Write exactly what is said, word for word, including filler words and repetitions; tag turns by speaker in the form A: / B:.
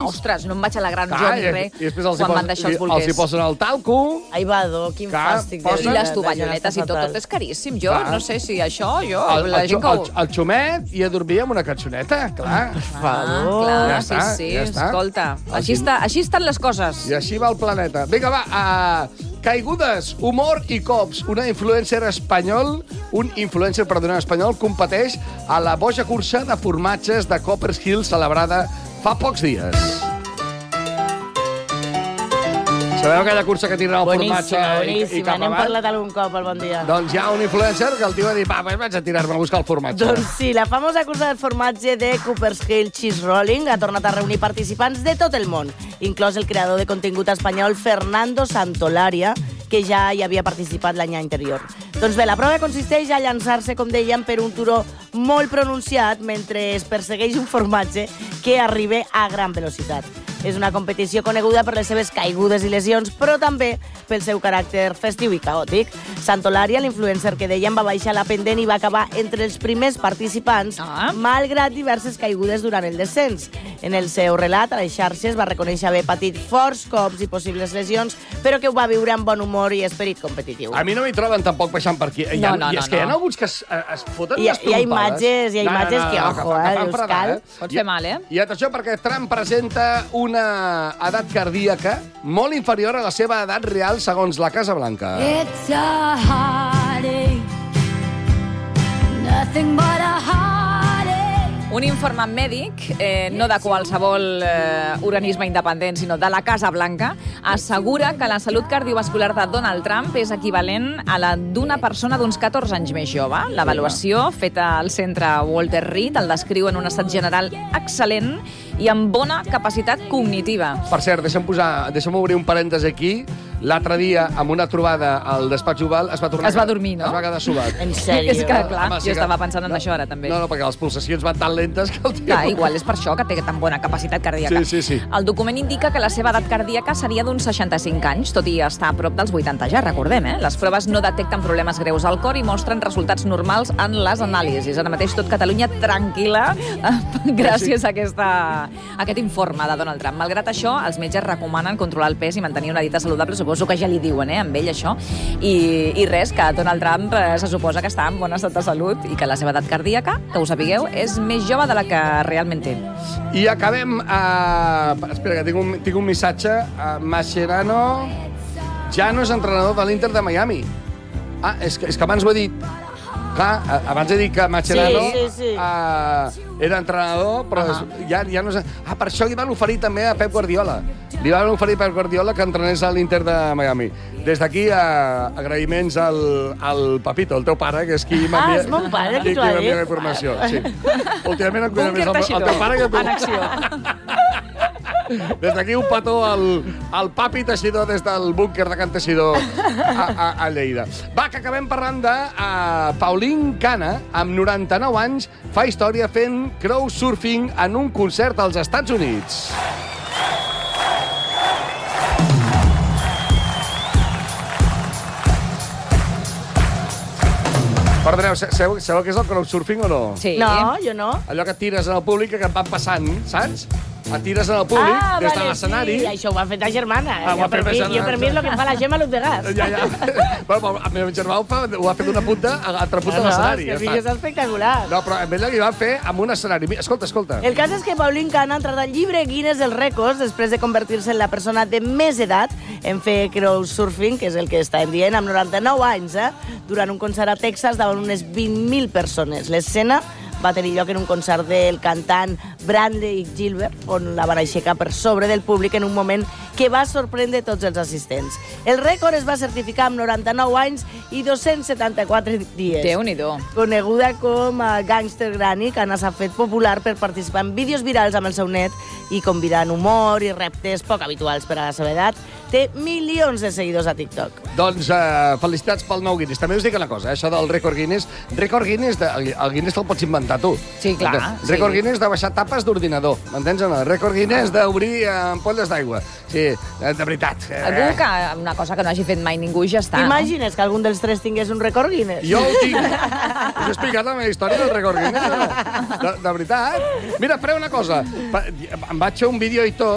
A: ostres, no em vaig alegrar
B: Clar,
A: jo ni
B: i-
A: res
B: i després els hi
A: quan
B: pos-
A: van deixar els
B: i-
A: bolquers.
B: els hi posen el talco.
C: Ai, Badó, quin
B: Clar,
C: fàstic.
B: posa-
A: I les tovallonetes i tot, tot és caríssim. Jo
B: Clar.
A: no sé si això, jo...
B: El,
A: la
B: el,
A: gent
B: xu-
A: que
B: el,
A: ho...
B: el xumet i a dormir amb una cançoneta, clar.
A: Ah, clar,
B: Ja
A: sí,
B: està,
A: sí,
B: ja està.
A: escolta.
B: El
A: Així,
B: quin-
A: està, així estan les coses.
B: I així va el planeta. Vinga, va, uh, caigudes, humor i cops. Una influencer espanyol, un influencer, perdona, espanyol, competeix a la boja cursa de formatges de Coppers Hill celebrada fa pocs dies. Sabeu aquella cursa que tira el formatge
C: Boníssima,
B: i, i
C: boníssima.
B: cap
C: N'hem
B: avall?
C: parlat algun cop al Bon Dia.
B: Doncs hi ha un influencer que el tio va dir, va, vaig a tirar-me a buscar el formatge.
C: Doncs sí, la famosa cursa del formatge de Coopers Hill Cheese Rolling ha tornat a reunir participants de tot el món, inclòs el creador de contingut espanyol Fernando Santolaria, que ja hi havia participat l'any anterior. Doncs bé, la prova consisteix a llançar-se, com dèiem, per un turó molt pronunciat mentre es persegueix un formatge que arriba a gran velocitat. És una competició coneguda per les seves caigudes i lesions, però també pel seu caràcter festiu i caòtic. Santolaria, l'influencer que dèiem, va baixar la pendent i va acabar entre els primers participants,
A: Ah.
C: malgrat diverses caigudes durant el descens. En el seu relat a les xarxes va reconèixer haver patit forts cops i possibles lesions, però que ho va viure amb bon humor i esperit competitiu.
B: A mi no m'hi troben tampoc baixant per aquí. Hi ha,
A: No, no,
B: I és
A: no,
B: que hi ha
A: no.
B: alguns que es, es foten
C: Hi ha-
B: unes
C: hi ha
B: trompades.
C: imatges- hi ha imatges que, ojo,
B: fa-
C: eh,
B: fan
C: dius,
B: fredar,
C: cal.
B: eh?
A: Pot
B: I-
A: fer mal, eh?
B: I atenció, perquè Trump presenta una edat cardíaca molt inferior a la seva edat real, segons la Casa Blanca.
D: It's a heartache, nothing but a heartache.
A: Un informe mèdic, eh, no de qualsevol eh, organisme independent, sinó de la Casa Blanca, assegura que la salut cardiovascular de Donald Trump és equivalent a la d'una persona d'uns catorze anys més jove. L'avaluació, feta al centre Walter Reed, el descriu en un estat general excel·lent i amb bona capacitat cognitiva.
B: Per cert, deixa'm, posar, deixa'm obrir un parèntesi aquí. L'altre dia, amb una trobada al despatx Oval, es va tornar...
A: Es va dormir, no?
B: Es va quedar sobat.
C: En sèrio?
A: És que, clar,
B: Home, sí
A: jo
B: que-
A: estava pensant en
B: no,
A: això ara, també.
B: No, no, perquè les pulsacions van tan lentes que el tio...
A: Clar, igual és per això que té tan bona capacitat cardíaca.
B: Sí, sí, sí.
A: El document indica que la seva edat cardíaca seria d'uns seixanta-cinc anys, tot i estar a prop dels vuitanta ja, recordem, eh? Les proves no detecten problemes greus al cor i mostren resultats normals en les anàlisis. Ara mateix tot Catalunya tranquil·la eh, gràcies a, aquesta, a aquest informe de Donald Trump. Malgrat això, els metges recomanen controlar el pes i mantenir una dieta saludable. Suposo que ja li diuen, eh, amb ell, això. I, i res, que Donald Trump eh, se suposa que està en bon estat de salut i que la seva edat cardíaca, que ho sapigueu, és més jove de la que realment té.
B: I acabem... Uh... Espera, que tinc un, tinc un missatge. Uh, Mascherano ja no és entrenador de l'Inter de Miami. Ah, és que, és que abans ho he dit. Clar, a- abans he dit que Mascherano
C: Sí, sí, sí.
B: Uh, era entrenador, però
A: Ahà.
B: uh-huh. ja, ja no és... Ah, per això li van oferir també a Pep Guardiola. Li van oferir a Pep Guardiola que entrenés a l'Inter de Miami. Des d'aquí, uh, agraïments al, al Papito, el teu pare, que és qui m'envia...
C: és mon pare,
B: qui
C: qui t'ho ha
B: m'envia
C: dit?
B: la informació. Sí. Últimament em cuida més
A: Búnquer
B: el, el
A: teixidor,
B: teu pare que tu.
A: en acció.
B: Des d'aquí un petó al, al Papi Teixidor des del búnquer de Can Teixidor a, a, a Lleida. Va, que acabem parlant de uh, Pauline Cana, amb noranta-nou anys, fa història fent crowdsurfing en un concert als Estats Units. Perdoneu, sabeu, sabeu què és el crowdsurfing o no?
A: Sí.
C: No, jo no.
B: Allò que et tires en el públic que et van passant, saps? Et tires en el públic
C: ah,
B: des de
C: vale,
B: l'escenari.
C: sí, això ho ha fet la germana.
B: Ah, ho ha
C: jo, per
B: fet la
C: mi,
B: germana.
C: jo per mi és el que fa la Gemma Lutegas.
B: Ja, ja. Bueno, el meu germà ho, fa, ho ha fet d'una punta a l'altra punta de l'escenari.
C: No, és que
B: Ja
C: això és
B: està.
C: espectacular.
B: No, però en ella li van fer amb un escenari. Mira, escolta, escolta.
C: El cas és que Pauline Cana ha entrat al llibre Guinness dels rècords després de convertir-se en la persona de més edat en fer crowdsurfing, que és el que estàvem dient, amb noranta-nou anys, eh? Durant un concert a Texas davant unes vint mil persones. L'escena va tenir lloc en un concert del cantant Brandy Gilbert, on la van aixecar per sobre del públic en un moment que va sorprendre tots els assistents. El rècord es va certificar amb noranta-nou anys i dos-cents setanta-quatre dies.
A: Déu-n'hi-do.
C: Coneguda com a Gangster Granny, que s'ha fet popular per participar en vídeos virals amb el seu net i convidant humor i reptes poc habituals per a la seva edat. Té milions de seguidors a TikTok.
B: Doncs uh, felicitats pel nou Guinness. També us dic una cosa, eh, això del rècord Guinness. Rècord Guinness, de, el Guinness te'l pots inventar tu.
A: Sí, clar,
B: Entens? Rècord
A: sí.
B: Guinness de baixar tapes d'ordinador. M'entens o no? Rècord Guinness d'obrir eh, ampolles d'aigua. Sí, de, de veritat. Eh,
A: Algú que una cosa que no hagi fet mai ningú i ja està,
C: T'imagines que algun dels tres tingués un rècord Guinness?
B: Jo ho tinc. Us he explicat la meva història del rècord Guinness. No? De, de veritat. Mira, faré una cosa. Pa- Em vaig fer un vídeo i tot